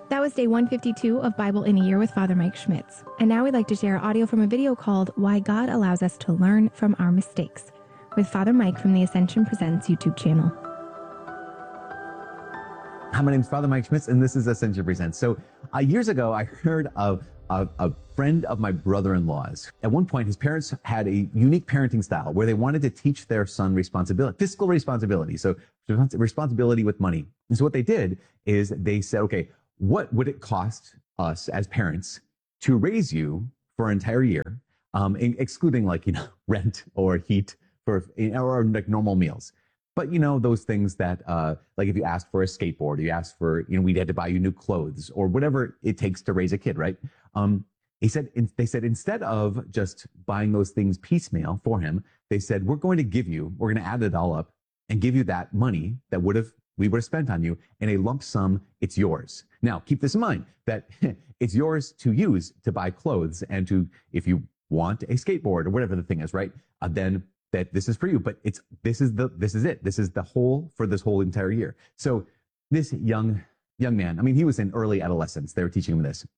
That was day 152 of Bible in a Year with Father Mike Schmitz. And now we'd like to share audio from a video called Why God Allows Us to Learn from Our Mistakes with Father Mike from the Ascension Presents YouTube channel. Hi, my name is Father Mike Schmitz, and this is Ascension Presents. So years ago, I heard of a friend of my brother-in-law's. At one point, his parents had a unique parenting style where they wanted to teach their son responsibility, fiscal responsibility, so responsibility with money. And so what they did is they said, okay, what would it cost us as parents to raise you for an entire year, excluding rent or heat or like normal meals? But those things that, like if you asked for a skateboard, you asked for, we had to buy you new clothes or whatever it takes to raise a kid, right? They said instead of just buying those things piecemeal for him, they said, we're going to add it all up and give you that money that we would have spent on you in a lump sum. It's yours. Now, keep this in mind that it's yours to use to buy clothes and to, if you want a skateboard or whatever the thing is, right? Then that this is for you, but this is the whole for this whole entire year. So this young man, he was in early adolescence. They were teaching him this.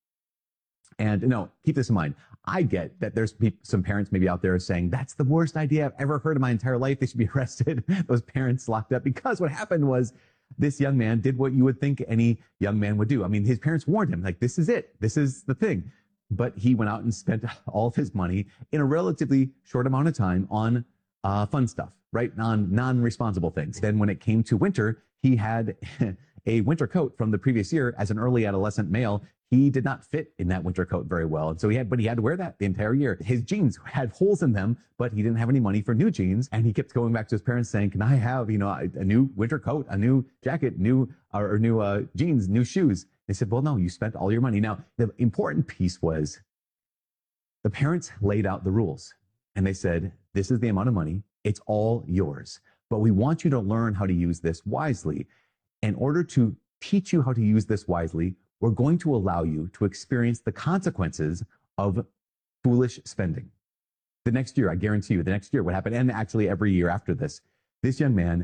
And no, keep this in mind. I get that there's some parents maybe out there saying, that's the worst idea I've ever heard in my entire life. They should be arrested. Those parents locked up, because what happened was this young man did what you would think any young man would do. His parents warned him, like, this is it. This is the thing. But he went out and spent all of his money in a relatively short amount of time on fun stuff, right? On non-responsible things. Then when it came to winter, he had a winter coat from the previous year. As an early adolescent male, he did not fit in that winter coat very well. And so he had to wear that the entire year. His jeans had holes in them, but he didn't have any money for new jeans. And he kept going back to his parents saying, can I have, a new winter coat, a new jacket, new jeans, new shoes? They said, well, no, you spent all your money. Now, the important piece was the parents laid out the rules and they said, this is the amount of money. It's all yours. But we want you to learn how to use this wisely. In order to teach you how to use this wisely, we're going to allow you to experience the consequences of foolish spending. The next year, I guarantee you, what happened, and actually every year after this young man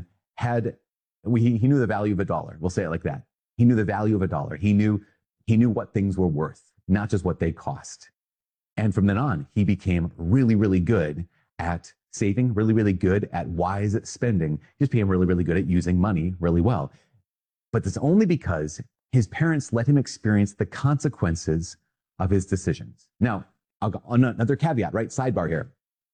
he knew the value of $1. We'll say it like that. He knew the value of $1. He knew what things were worth, not just what they cost. And from then on, he became really, really good at saving, really, really good at wise spending. He just became really, really good at using money really well. But that's only because his parents let him experience the consequences of his decisions. Now, I'll go on another caveat, right? Sidebar here.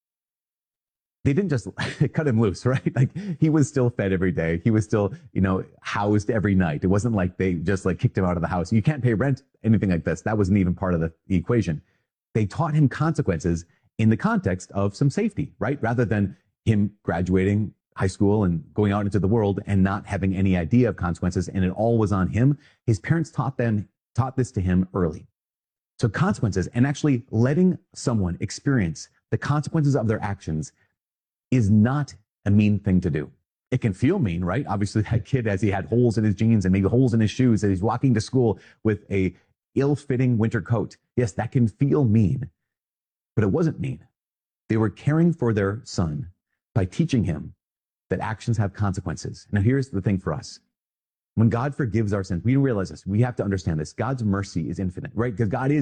They didn't just cut him loose, right? Like, he was still fed every day. He was still, housed every night. It wasn't like they just kicked him out of the house. You can't pay rent, anything like this. That wasn't even part of the equation. They taught him consequences in the context of some safety, right? Rather than him graduating high school and going out into the world and not having any idea of consequences, and it all was on him. His parents taught this to him early. So consequences, and actually letting someone experience the consequences of their actions, is not a mean thing to do. It can feel mean, right? Obviously, that kid, as he had holes in his jeans and maybe holes in his shoes, and he's walking to school with a ill-fitting winter coat. Yes, that can feel mean, but it wasn't mean. They were caring for their son by teaching him that actions have consequences. Now, here's the thing for us. When God forgives our sins, we realize this. We have to understand this. God's mercy is infinite, right? Because God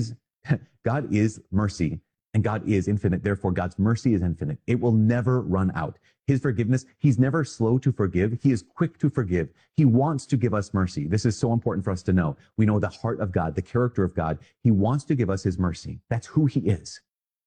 is mercy, and God is infinite. Therefore, God's mercy is infinite. It will never run out. His forgiveness, he's never slow to forgive. He is quick to forgive. He wants to give us mercy. This is so important for us to know. We know the heart of God, the character of God. He wants to give us his mercy. That's who he is.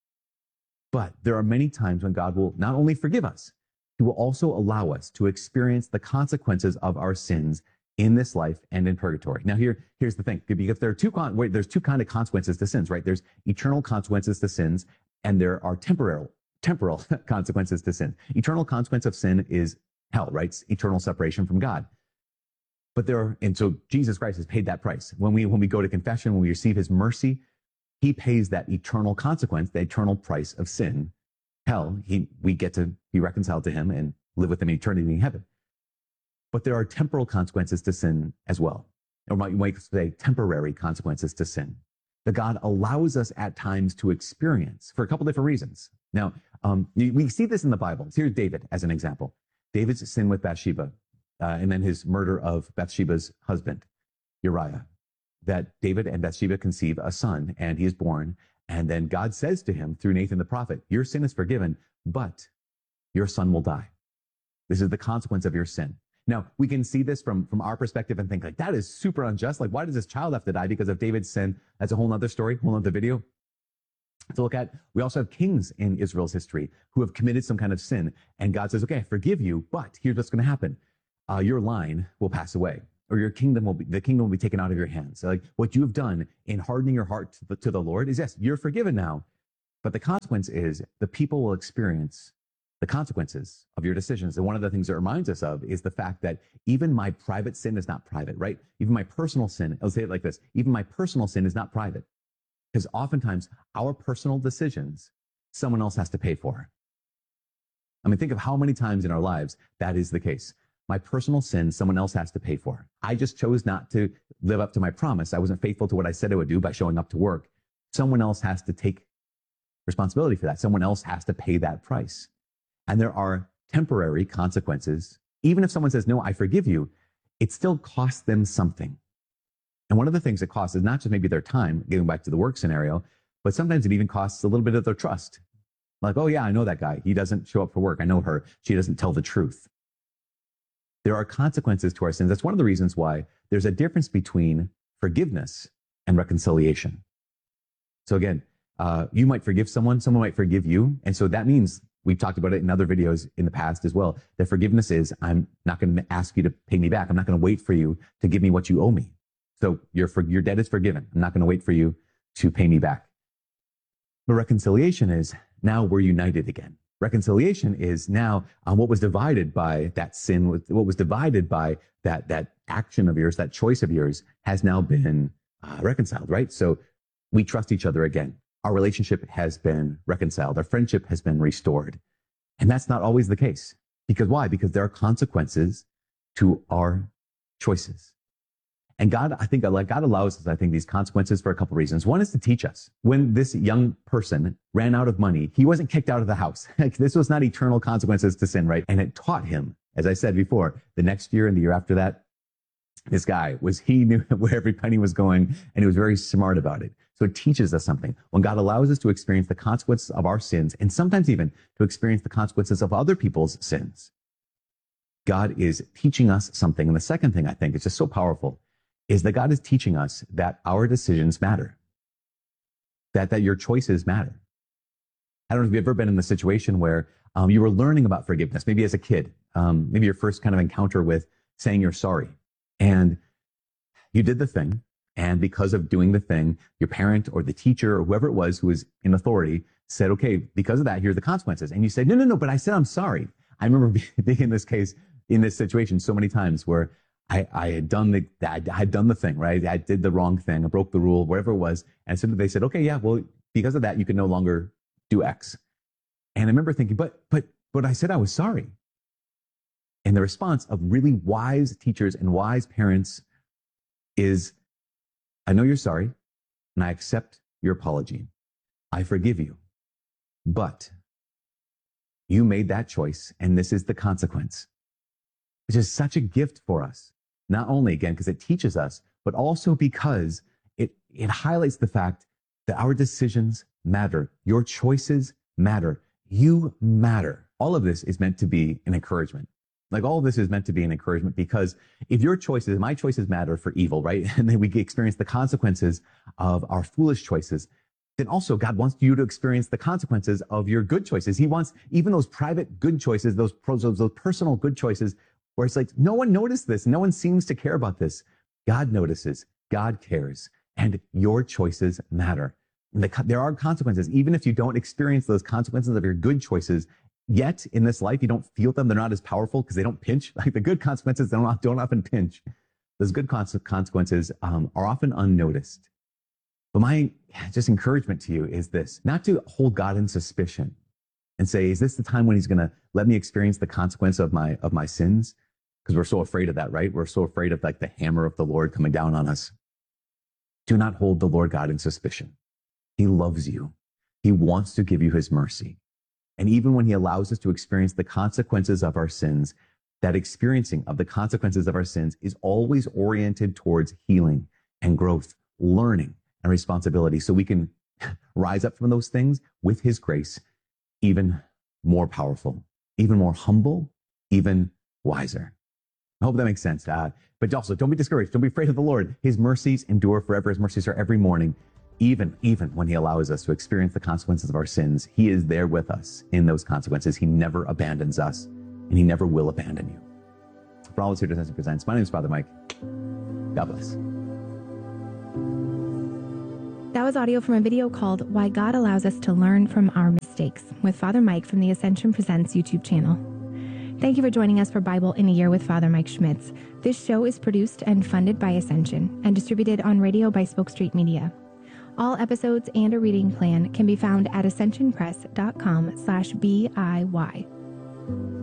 But there are many times when God will not only forgive us, he will also allow us to experience the consequences of our sins in this life and in purgatory. Now, here's the thing, because there's two kind of consequences to sins, right? There's eternal consequences to sins, and there are temporal consequences to sin. Eternal consequence of sin is hell, right? It's eternal separation from God. But and so Jesus Christ has paid that price. When we go to confession, when we receive his mercy, he pays that eternal consequence, the eternal price of sin, hell. We get to be reconciled to him and live with him in eternity in heaven. But there are temporal consequences to sin as well. Or you might say temporary consequences to sin that God allows us at times to experience for a couple different reasons. Now, we see this in the Bible. Here's David as an example. David's sin with Bathsheba, and then his murder of Bathsheba's husband, Uriah. that David and Bathsheba conceive a son, and he is born. And then God says to him through Nathan the prophet, your sin is forgiven, but your son will die. This is the consequence of your sin. Now, we can see this from our perspective and think like, that is super unjust. Like, why does this child have to die because of David's sin? That's a whole nother story, whole nother video to look at. We also have kings in Israel's history who have committed some kind of sin. And God says, okay, I forgive you, but here's what's going to happen. Your line will pass away, or the kingdom will be taken out of your hands. So like what you have done in hardening your heart to the Lord is, yes, you're forgiven now, but the consequence is the people will experience the consequences of your decisions. And one of the things it reminds us of is the fact that even my private sin is not private, right? Even my personal sin, I'll say it like this, even my personal sin is not private. Because oftentimes our personal decisions, someone else has to pay for. I mean, think of how many times in our lives that is the case. My personal sin, someone else has to pay for. I just chose not to live up to my promise. I wasn't faithful to what I said I would do by showing up to work. Someone else has to take responsibility for that. Someone else has to pay that price. And there are temporary consequences. Even if someone says, no, I forgive you, it still costs them something. And one of the things it costs is not just maybe their time, getting back to the work scenario, but sometimes it even costs a little bit of their trust. Like, oh yeah, I know that guy. He doesn't show up for work. I know her. She doesn't tell the truth. There are consequences to our sins. That's one of the reasons why there's a difference between forgiveness and reconciliation. So again, you might forgive someone might forgive you. And so that means, we've talked about it in other videos in the past as well, that forgiveness is, I'm not going to ask you to pay me back. I'm not going to wait for you to give me what you owe me. So your debt is forgiven. I'm not going to wait for you to pay me back. But reconciliation is, now we're united again. Reconciliation is now what was divided by that sin, what was divided by that action of yours, that choice of yours, has now been reconciled, right? So we trust each other again. Our relationship has been reconciled. Our friendship has been restored. And that's not always the case. Because why? Because there are consequences to our choices. And God, I think, like God allows us, I think, these consequences for a couple of reasons. One is to teach us. When this young person ran out of money, he wasn't kicked out of the house. Like, this was not eternal consequences to sin, right? And it taught him, as I said before, the next year and the year after that, this guy he knew where every penny was going, and he was very smart about it. So it teaches us something. When God allows us to experience the consequences of our sins, and sometimes even to experience the consequences of other people's sins, God is teaching us something. And the second thing I think is just so powerful is that God is teaching us that our decisions matter, that your choices matter. I don't know if you've ever been in the situation where you were learning about forgiveness, maybe as a kid, maybe your first kind of encounter with saying you're sorry. And you did the thing. And because of doing the thing, your parent or the teacher or whoever it was who was in authority said, okay, because of that, here are the consequences. And you said, no, but I said I'm sorry. I remember being in this case, in this situation so many times where I had done the thing, right? I did the wrong thing. I broke the rule, whatever it was. And so they said, okay, yeah, well, because of that, you can no longer do X. And I remember thinking, but I said I was sorry. And the response of really wise teachers and wise parents is, I know you're sorry, and I accept your apology. I forgive you. But you made that choice, and this is the consequence. Which is such a gift for us. Not only, again, because it teaches us, but also because it highlights the fact that our decisions matter. Your choices matter. You matter. All of this is meant to be an encouragement. Like, all of this is meant to be an encouragement, because if your choices, my choices matter for evil, right? And then we experience the consequences of our foolish choices. Then also God wants you to experience the consequences of your good choices. He wants even those private good choices, those personal good choices, where it's like, no one noticed this. No one seems to care about this. God notices. God cares. And your choices matter. And there are consequences. Even if you don't experience those consequences of your good choices yet in this life, you don't feel them. They're not as powerful because they don't pinch. Like the good consequences don't often pinch. Those good consequences are often unnoticed. But my just encouragement to you is this: not to hold God in suspicion and say, is this the time when he's going to let me experience the consequence of my sins? Because we're so afraid of that, right? We're so afraid of like the hammer of the Lord coming down on us. Do not hold the Lord God in suspicion. He loves you. He wants to give you his mercy. And even when he allows us to experience the consequences of our sins, that experiencing of the consequences of our sins is always oriented towards healing and growth, learning and responsibility, so we can rise up from those things with his grace, even more powerful, even more humble, even wiser. I hope that makes sense. But also, don't be discouraged. Don't be afraid of the Lord. His mercies endure forever. His mercies are every morning. Even when he allows us to experience the consequences of our sins, he is there with us in those consequences. He never abandons us, and he never will abandon you. For all of us here at Ascension Presents, my name is Father Mike. God bless. That was audio from a video called Why God Allows Us to Learn from Our Mistakes with Father Mike from the Ascension Presents YouTube channel. Thank you for joining us for Bible in a Year with Father Mike Schmitz. This show is produced and funded by Ascension and distributed on radio by Spoke Street Media. All episodes and a reading plan can be found at ascensionpress.com/BIY.